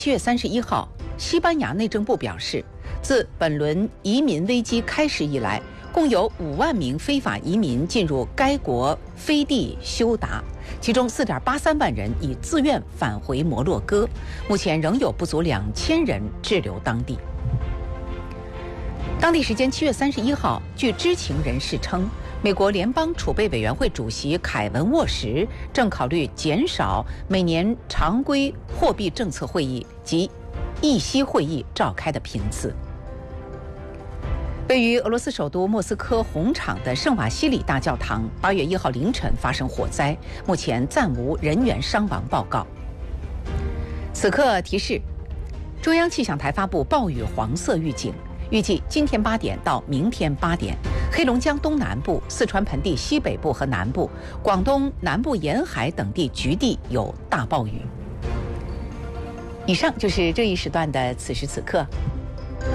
7月31号，西班牙内政部表示，自本轮移民危机开始以来，共有5万名非法移民进入该国飞地休达，其中4.83万人已自愿返回摩洛哥，目前仍有不足2000人滞留当地。当地时间7月31号，据知情人士称，美国联邦储备委员会主席凯文·沃什正考虑减少每年常规货币政策会议及议息会议召开的频次。位于俄罗斯首都莫斯科红场的圣瓦西里大教堂8月1号凌晨发生火灾，目前暂无人员伤亡报告。此刻提示：中央气象台发布暴雨黄色预警，预计今天8点到明天8点，黑龙江东南部、四川盆地西北部和南部、广东南部沿海等地局地有大暴雨。以上就是这一时段的此时此刻。